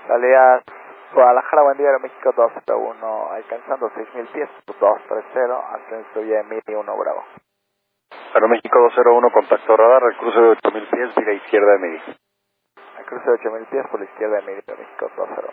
Salida Guadalajara, buen día, México 201, alcanzando 6.000 pies, 230, ascenso ya Emily 1 Bravo. Aeroméxico 201, contacto radar, al cruce de 8.000 pies, vía izquierda de Emily. Al cruce de 8.000 pies por la izquierda de México 20.